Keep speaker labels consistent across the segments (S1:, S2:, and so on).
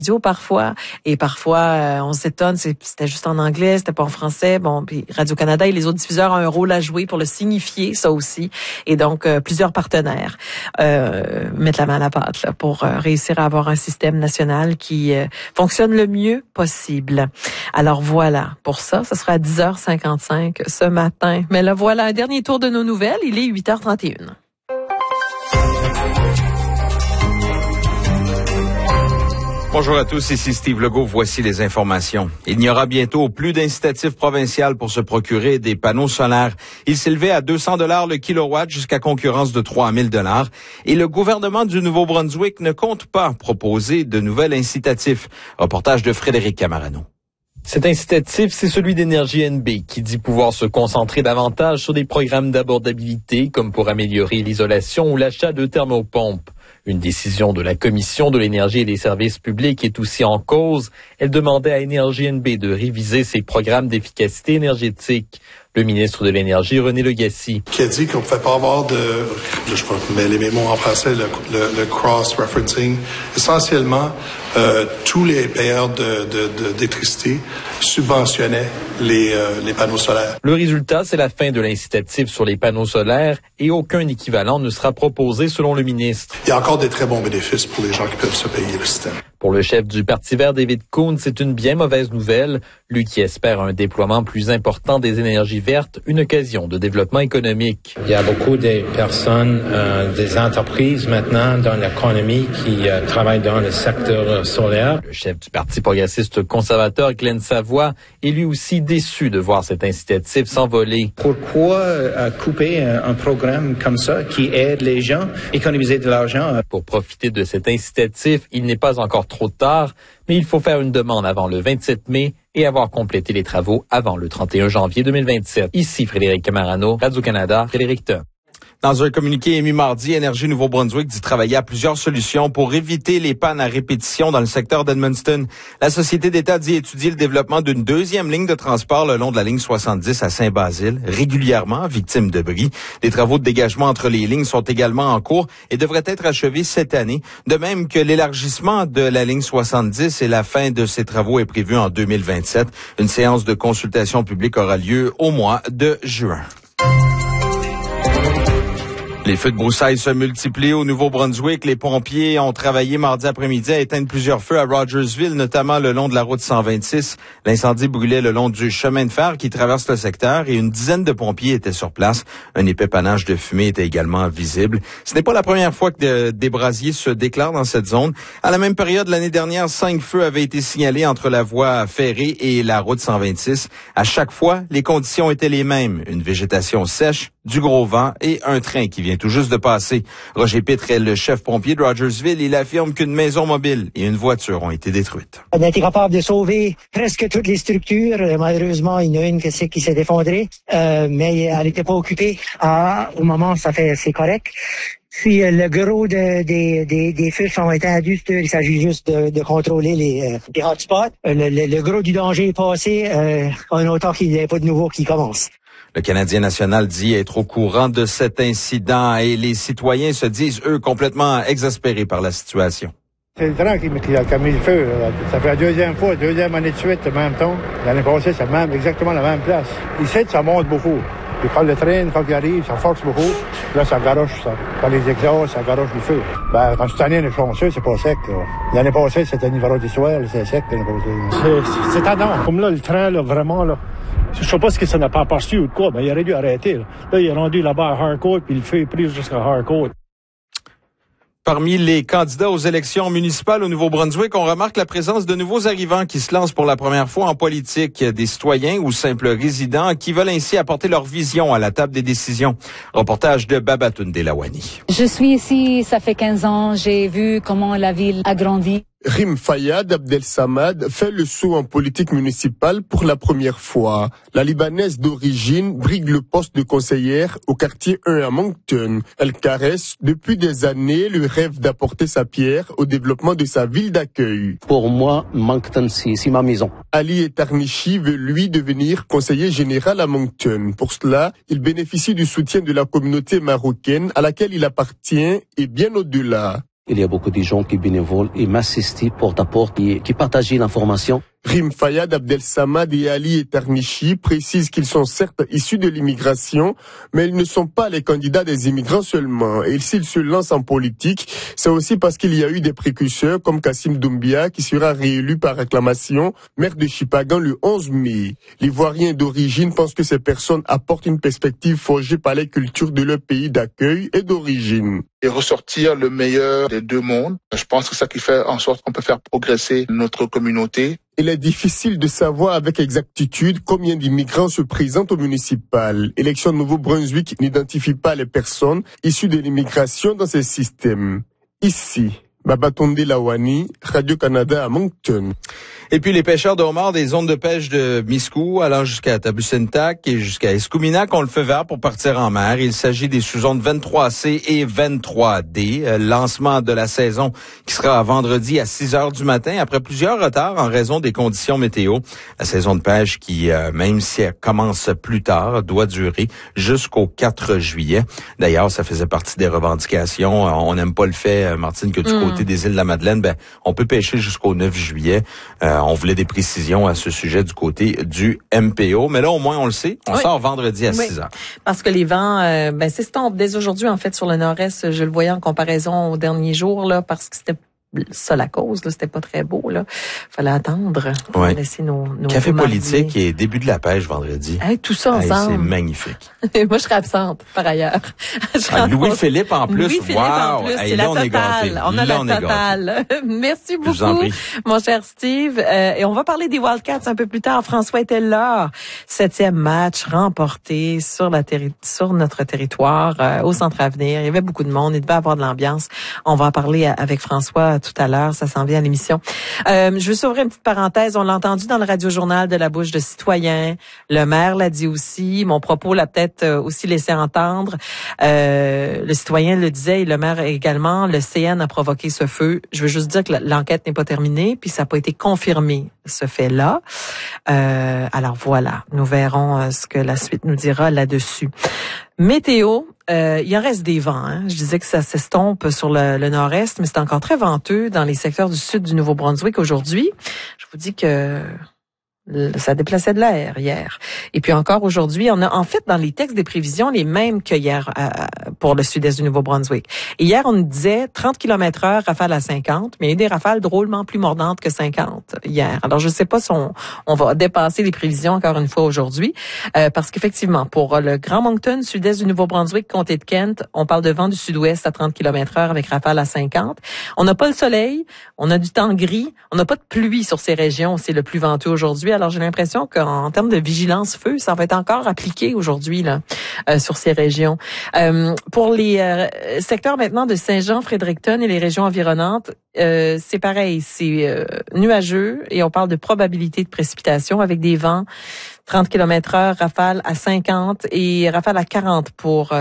S1: parfois, et parfois on s'étonne, c'était juste en anglais, c'était pas en français. Bon, puis Radio-Canada et les autres diffuseurs ont un rôle à jouer pour le signifier, ça aussi. Et donc plusieurs partenaires mettent la main à la pâte là, pour réussir à avoir un système national qui fonctionne le mieux possible. Alors voilà, pour ça, ce sera à 10h55 ce matin. Mais là voilà, un dernier tour de nos nouvelles, il est 8h31.
S2: Bonjour à tous, ici Steve Legault, voici les informations. Il n'y aura bientôt plus d'incitatif provincial pour se procurer des panneaux solaires. Il s'élevait à 200 $ le kilowatt jusqu'à concurrence de 3000 $ et le gouvernement du Nouveau-Brunswick ne compte pas proposer de nouvel incitatif. Reportage de Frédéric Camarano.
S3: Cet incitatif, c'est celui d'Énergie NB qui dit pouvoir se concentrer davantage sur des programmes d'abordabilité comme pour améliorer l'isolation ou l'achat de thermopompes. Une décision de la Commission de l'énergie et des services publics est aussi en cause. Elle demandait à Énergie NB de réviser ses programmes d'efficacité énergétique. Le ministre de l'Énergie, René Legacy.
S4: Qui a dit qu'on ne pouvait pas avoir je sais pas, mais les mémos en français, le cross-referencing. Essentiellement, tous les payeurs d'électricité subventionnaient les panneaux solaires.
S3: Le résultat, c'est la fin de l'incitatif sur les panneaux solaires et aucun équivalent ne sera proposé selon le ministre.
S4: Il y a encore des très bons bénéfices pour les gens qui peuvent se payer le système.
S3: Pour le chef du Parti vert, David Coon, c'est une bien mauvaise nouvelle. Lui qui espère un déploiement plus important des énergies vertes, une occasion de développement économique.
S5: Il y a beaucoup de personnes, des entreprises maintenant dans l'économie qui travaillent dans le secteur solaire.
S3: Le chef du Parti progressiste conservateur, Glenn Savoie, est lui aussi déçu de voir cet incitatif s'envoler.
S5: Pourquoi couper un programme comme ça qui aide les gens à économiser de l'argent?
S3: Pour profiter de cet incitatif, il n'est pas encore trop tard, mais il faut faire une demande avant le 27 mai et avoir complété les travaux avant le 31 janvier 2027. Ici Frédéric Camarano, Radio-Canada, Frédéric-Ton.
S2: Dans un communiqué émis mardi, Énergie Nouveau-Brunswick dit travailler à plusieurs solutions pour éviter les pannes à répétition dans le secteur d'Edmundston. La Société d'État dit étudier le développement d'une deuxième ligne de transport le long de la ligne 70 à Saint-Basile, régulièrement victime de bris. Des travaux de dégagement entre les lignes sont également en cours et devraient être achevés cette année, de même que l'élargissement de la ligne 70 et la fin de ces travaux est prévue en 2027. Une séance de consultation publique aura lieu au mois de juin. Les feux de broussailles se multiplient au Nouveau-Brunswick. Les pompiers ont travaillé mardi après-midi à éteindre plusieurs feux à Rogersville, notamment le long de la route 126. L'incendie brûlait le long du chemin de fer qui traverse le secteur et une dizaine de pompiers étaient sur place. Un épais panache de fumée était également visible. Ce n'est pas la première fois que des brasiers se déclarent dans cette zone. À la même période, l'année dernière, 5 feux avaient été signalés entre la voie ferrée et la route 126. À chaque fois, les conditions étaient les mêmes. Une végétation sèche, du gros vent et un train qui vient tout juste de passer. Roger Pitre est le chef pompier de Rogersville. Il affirme qu'une maison mobile et une voiture ont été détruites.
S6: On a été capable de sauver presque toutes les structures. Malheureusement, il y en a une qui s'est effondrée, mais elle n'était pas occupée. Au moment, c'est correct. Puis le gros des feux sont étendus. Il s'agit juste de contrôler les hotspots. Le gros du danger est passé. On entend qu'il n'y a pas de nouveau qui commence.
S2: Le Canadien national dit être au courant de cet incident et les citoyens se disent, eux, complètement exaspérés par la situation.
S7: C'est le train qui a mis le feu. Ça fait la deuxième année de suite, le même ton. L'année passée, c'est exactement la même place. Ici, ça monte beaucoup. Puis quand le train, quand il arrive, ça force beaucoup. Là, ça garoche, ça. Quand les exhausts, ça garoche du feu. Quand cette année, on est chanceux, c'est pas sec. Là. L'année passée, c'était un hiver d'histoire, c'est sec. C'est tendance. Comme là, le train, là, vraiment, là. Je sais pas ce que ça n'a pas aperçu ou de quoi, mais il aurait dû arrêter. Là, il est rendu là-bas à Harcourt, puis le feu est pris jusqu'à Harcourt.
S2: Parmi les candidats aux élections municipales au Nouveau-Brunswick, on remarque la présence de nouveaux arrivants qui se lancent pour la première fois en politique, des citoyens ou simples résidents qui veulent ainsi apporter leur vision à la table des décisions. Reportage de Babatunde Lawani.
S8: Je suis ici, ça fait 15 ans, j'ai vu comment la ville a grandi.
S9: Rim Fayad Abdel Samad fait le saut en politique municipale pour la première fois. La Libanaise d'origine brigue le poste de conseillère au quartier 1 à Moncton. Elle caresse depuis des années le rêve d'apporter sa pierre au développement de sa ville d'accueil.
S10: Pour moi, Moncton, c'est ma maison.
S9: Ali Etarnichi veut lui devenir conseiller général à Moncton. Pour cela, il bénéficie du soutien de la communauté marocaine à laquelle il appartient et bien au-delà.
S10: Il y a beaucoup de gens qui bénévolent et m'assistent porte à porte et qui partagent l'information.
S9: Rim Fayad, Abdel Samad et Ali Etarnichi précisent qu'ils sont certes issus de l'immigration, mais ils ne sont pas les candidats des immigrants seulement. Et s'ils se lancent en politique, c'est aussi parce qu'il y a eu des précurseurs comme Kassim Doumbia qui sera réélu par acclamation, maire de Chipagan le 11 mai. L'Ivoirien d'origine pense que ces personnes apportent une perspective forgée par les cultures de leur pays d'accueil et d'origine.
S11: Et ressortir le meilleur des deux mondes. Je pense que c'est ça qui fait en sorte qu'on peut faire progresser notre communauté.
S9: Il est difficile de savoir avec exactitude combien d'immigrants se présentent au municipal. Élection Nouveau-Brunswick n'identifie pas les personnes issues de l'immigration dans ces systèmes. Ici, Babatonde Lawani, Radio-Canada à Moncton.
S2: Et puis les pêcheurs de homards des zones de pêche de Miscou allant jusqu'à Tabusintac et jusqu'à Escuminac ont le feu vert pour partir en mer. Il s'agit des sous-zones 23C et 23D. Lancement de la saison qui sera vendredi à 6 heures du matin après plusieurs retards en raison des conditions météo. La saison de pêche qui, même si elle commence plus tard, doit durer jusqu'au 4 juillet. D'ailleurs, ça faisait partie des revendications. On n'aime pas le fait, Martine, que du côté des îles de la Madeleine, on peut pêcher jusqu'au 9 juillet. On voulait des précisions à ce sujet du côté du MPO. Mais là, au moins, on le sait. On sort vendredi à 6 heures.
S1: Parce que les vents, s'estompent dès aujourd'hui, en fait, sur le nord-est. Je le voyais en comparaison aux derniers jours, là, parce que c'était ça la cause, là, c'était pas très beau, là. Fallait attendre. Laisser nos
S2: Café politique et début de la pêche vendredi.
S1: Tout ça ensemble.
S2: C'est magnifique.
S1: Moi, je serais absente, par ailleurs.
S2: Louis-Philippe en plus.
S1: Louis-Philippe en plus. C'est la totale. On a la totale. Merci beaucoup, mon cher Steve. Et on va parler des Wildcats un peu plus tard. François était là. 7e match remporté sur notre territoire, au Centre Avenir. Il y avait beaucoup de monde. Il devait avoir de l'ambiance. On va en parler avec François tout à l'heure, ça s'en vient à l'émission. Je veux s'ouvrir une petite parenthèse. On l'a entendu dans le Radio-Journal de la bouche de citoyens. Le maire l'a dit aussi. Mon propos l'a peut-être aussi laissé entendre. Le citoyen le disait et le maire également. Le CN a provoqué ce feu. Je veux juste dire que l'enquête n'est pas terminée, puis ça n'a pas été confirmé, ce fait-là. Alors voilà, nous verrons ce que la suite nous dira là-dessus. Météo, il en reste des vents. Je disais que ça s'estompe sur le nord-est, mais c'est encore très venteux dans les secteurs du sud du Nouveau-Brunswick aujourd'hui. Je vous dis que ça déplaçait de l'air hier. Et puis encore aujourd'hui, on a en fait dans les textes des prévisions les mêmes que hier pour le sud-est du Nouveau-Brunswick. Et hier, on nous disait 30 km/h, rafale à 50, mais il y a eu des rafales drôlement plus mordantes que 50 hier. Alors, je ne sais pas si on va dépasser les prévisions encore une fois aujourd'hui, parce qu'effectivement, pour le Grand Moncton, sud-est du Nouveau-Brunswick, comté de Kent, on parle de vent du sud-ouest à 30 km/h avec rafale à 50. On n'a pas le soleil, on a du temps gris, on n'a pas de pluie sur ces régions, c'est le plus venteux aujourd'hui. Alors, j'ai l'impression qu'en termes de vigilance feu, ça va être encore appliqué aujourd'hui là sur ces régions. Pour les secteurs maintenant de Saint-Jean, Fredericton et les régions environnantes, c'est pareil, c'est nuageux et on parle de probabilité de précipitation avec des vents 30 km/h, rafale à 50 et rafale à 40 pour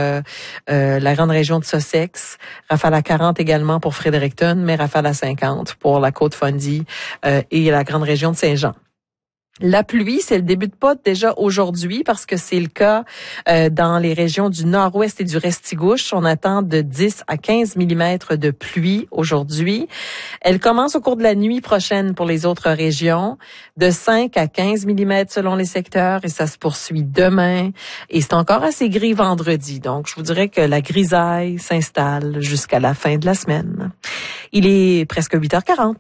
S1: la grande région de Sussex, rafale à 40 également pour Fredericton, mais rafale à 50 pour la Côte-Fundy et la grande région de Saint-Jean. La pluie, c'est le début de pas déjà aujourd'hui parce que c'est le cas dans les régions du nord-ouest et du Restigouche. On attend de 10 à 15 mm de pluie aujourd'hui. Elle commence au cours de la nuit prochaine pour les autres régions, de 5 à 15 mm selon les secteurs et ça se poursuit demain. Et c'est encore assez gris vendredi. Donc, je vous dirais que la grisaille s'installe jusqu'à la fin de la semaine. Il est presque 8h40.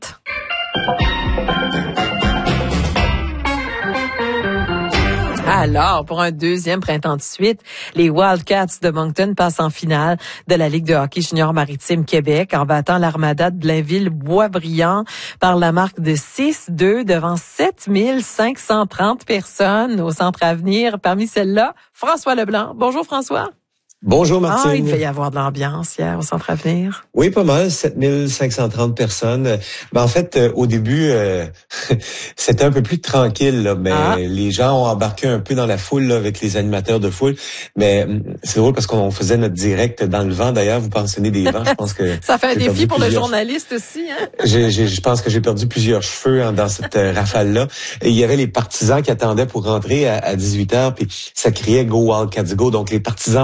S1: Alors, pour un deuxième printemps de suite, les Wildcats de Moncton passent en finale de la Ligue de hockey junior maritime Québec en battant l'Armada de Blainville-Boisbriand par la marque de 6-2 devant 7530 personnes au Centre Avenir. Parmi celles-là, François Leblanc. Bonjour François.
S12: Bonjour Martine.
S1: Il devait y avoir de l'ambiance hier au Centre Avenir.
S12: Oui, pas mal, 7530 personnes. En fait, au début, c'était un peu plus tranquille, là, mais les gens ont embarqué un peu dans la foule là, avec les animateurs de foule. Mais c'est drôle parce qu'on faisait notre direct dans le vent. D'ailleurs, vous pensionnez des vents. Je pense que
S1: ça fait un défi pour le journaliste aussi. Hein?
S12: Je pense que j'ai perdu plusieurs cheveux dans cette rafale-là. Et il y avait les partisans qui attendaient pour rentrer à 18h, puis ça criait « Go Wildcats Go ». Donc les partisans mordus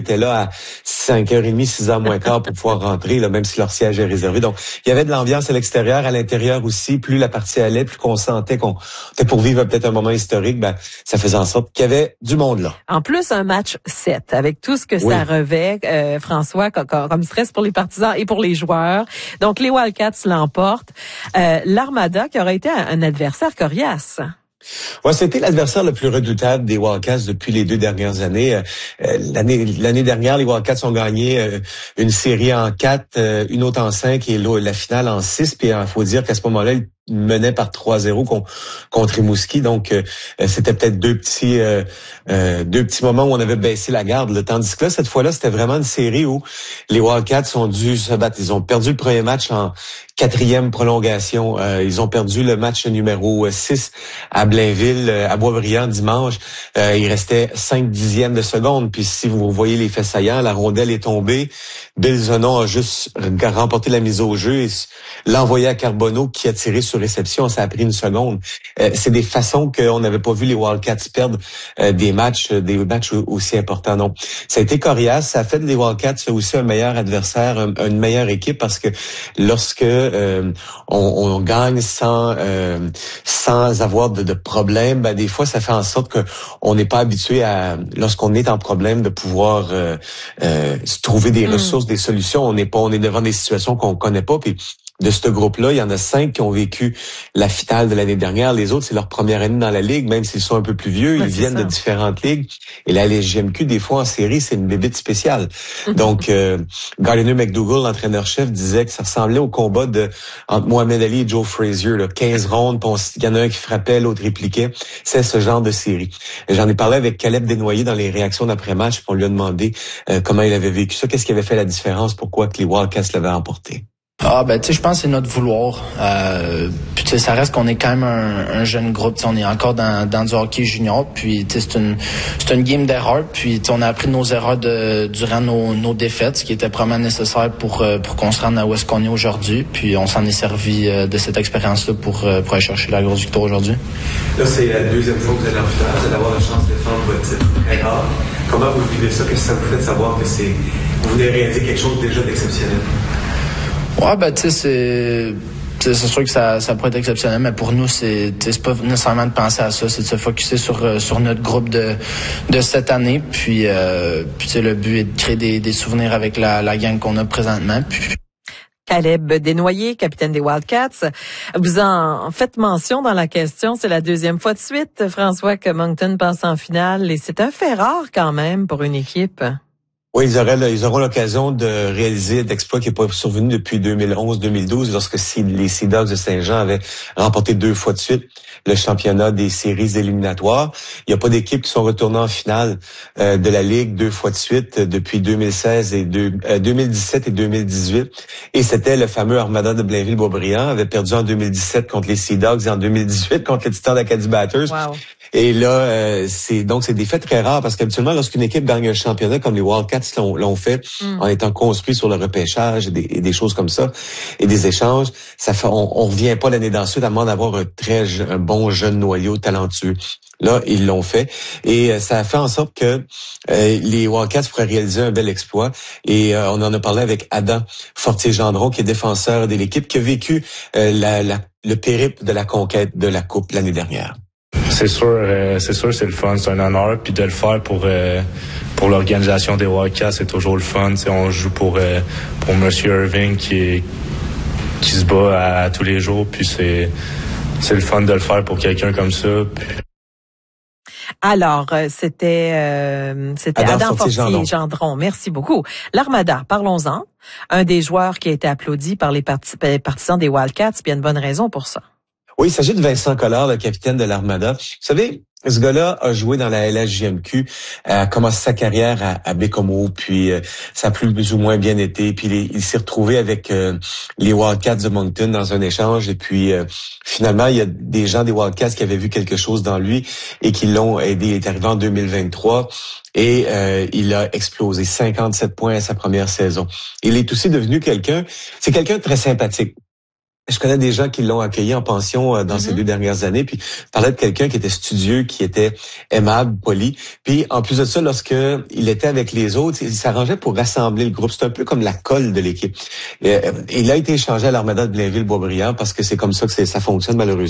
S12: étaient là à 5h30, 6h moins quart pour pouvoir rentrer, là, même si leur siège est réservé. Donc, il y avait de l'ambiance à l'extérieur, à l'intérieur aussi. Plus la partie allait, plus qu'on sentait qu'on était pour vivre peut-être un moment historique, ça faisait en sorte qu'il y avait du monde là.
S1: En plus, un match 7, avec tout ce que ça revêt, François, comme stress pour les partisans et pour les joueurs. Donc, les Wildcats l'emportent. L'Armada qui aurait été un adversaire coriace.
S12: Ouais, c'était l'adversaire le plus redoutable des Wildcats depuis les 2 dernières années. L'année dernière, les Wildcats ont gagné une série en 4, une autre en 5 et la finale en 6. Puis il faut dire qu'à ce moment-là, ils menaient par 3-0 contre Rimouski. Donc, c'était peut-être deux petits moments où on avait baissé la garde. Là. Tandis que là, cette fois-là, c'était vraiment une série où les Wildcats ont dû se battre. Ils ont perdu le premier match en 4e prolongation. Ils ont perdu le match numéro 6 à Blainville, à Boisbriand dimanche. Il restait 5/10 de seconde. Puis si vous voyez les faits saillants, la rondelle est tombée. Bill Zonon a juste remporté la mise au jeu et l'a envoyé à Carbonneau qui a tiré sur réception. Ça a pris une seconde. C'est des façons qu'on n'avait pas vu les Wildcats perdre des matchs aussi importants. Donc, ça a été coriace. Ça a fait des Wildcats aussi un meilleur adversaire, une meilleure équipe parce que lorsque on gagne sans avoir de problème, des fois ça fait en sorte que on n'est pas habitué à, lorsqu'on est en problème, de pouvoir trouver des ressources, des solutions. On est devant des situations qu'on connaît pas. Puis de ce groupe-là, il y en a 5 qui ont vécu la finale de l'année dernière. Les autres, c'est leur première année dans la Ligue, même s'ils sont un peu plus vieux. Ils viennent de différentes ligues. Et la LGMQ, des fois, en série, c'est une bébite spéciale. Donc, Gardiner McDougall, l'entraîneur-chef, disait que ça ressemblait au combat entre Mohamed Ali et Joe Frazier. 15 rondes, il y en a un qui frappait, l'autre répliquait. C'est ce genre de série. J'en ai parlé avec Caleb Desnoyers dans les réactions d'après-match, puis on lui a demandé comment il avait vécu ça, qu'est-ce qui avait fait la différence, pourquoi que les Wildcats l'avaient emporté.
S13: Je pense que c'est notre vouloir. Puis tu sais, ça reste qu'on est quand même un jeune groupe. On est encore dans du hockey junior. Puis tu sais, c'est une game d'erreur. Puis on a appris nos erreurs durant nos défaites, ce qui était vraiment nécessaire pour qu'on se rende à où est-ce qu'on est aujourd'hui. Puis on s'en est servi de cette expérience-là pour aller chercher la grosse victoire aujourd'hui.
S14: Là, c'est la 2e fois que vous allez en finale. Vous allez avoir la chance de défendre votre titre très rare. Comment vous vivez ça? Qu'est-ce que ça vous fait de savoir que vous venez réaliser quelque chose déjà d'exceptionnel?
S13: Ouais, c'est sûr que ça pourrait être exceptionnel, mais pour nous, c'est pas nécessairement de penser à ça, c'est de se focusser sur notre groupe de cette année. Puis le but est de créer des souvenirs avec la gang qu'on a présentement. Puis
S1: Caleb Desnoyers, capitaine des Wildcats. Vous en faites mention dans la question. C'est la 2e fois de suite, François, que Moncton passe en finale. Et c'est un fait rare quand même pour une équipe.
S12: Oui, ils auront l'occasion de réaliser d'exploits qui n'est pas survenu depuis 2011-2012 lorsque les Sea Dogs de Saint-Jean avaient remporté 2 fois de suite le championnat des séries éliminatoires. Il n'y a pas d'équipes qui sont retournées en finale de la Ligue 2 fois de suite depuis 2016 et 2017 et 2018. Et c'était le fameux Armada de Blainville-Boisbriand, avait perdu en 2017 contre les Sea Dogs et en 2018 contre les Titans d'Acadie Batters. Wow. Et là, c'est des faits très rares parce qu'habituellement, lorsqu'une équipe gagne un championnat comme les Wildcats l'ont fait en étant construit sur le repêchage et des choses comme ça et des échanges, ça fait on revient pas l'année d'ensuite à moins d'avoir un bon jeune noyau talentueux. Là, ils l'ont fait et ça a fait en sorte que les Wildcats pourraient réaliser un bel exploit. Et on en a parlé avec Adam Fortier-Gendron, qui est défenseur de l'équipe, qui a vécu le périple de la conquête de la Coupe l'année dernière.
S15: C'est sûr, c'est le fun, c'est un honneur, puis de le faire pour l'organisation des Wildcats, c'est toujours le fun. T'sais, on joue pour Monsieur Irving qui se bat à tous les jours, puis c'est le fun de le faire pour quelqu'un comme ça.
S1: Alors, c'était Adam Fortier-Gendron. Merci beaucoup. L'Armada, parlons-en. Un des joueurs qui a été applaudi par les partisans des Wildcats, puis il y a une bonne raison pour ça.
S12: Oui, il s'agit de Vincent Collard, le capitaine de l'Armada. Vous savez, ce gars-là a joué dans la LHJMQ, a commencé sa carrière à Bécomo, puis ça a plus ou moins bien été. Puis il s'est retrouvé avec les Wildcats de Moncton dans un échange. Et puis finalement, il y a des gens des Wildcats qui avaient vu quelque chose dans lui et qui l'ont aidé. Il est arrivé en 2023 et il a explosé 57 points à sa première saison. Il est aussi devenu quelqu'un de très sympathique. Je connais des gens qui l'ont accueilli en pension dans ces 2 dernières années. Puis je parlais de quelqu'un qui était studieux, qui était aimable, poli. Puis en plus de ça, lorsque il était avec les autres, il s'arrangeait pour rassembler le groupe. C'est un peu comme la colle de l'équipe. Il a été échangé à l'Armada de Blainville-Boisbriand parce que c'est comme ça que ça fonctionne malheureusement.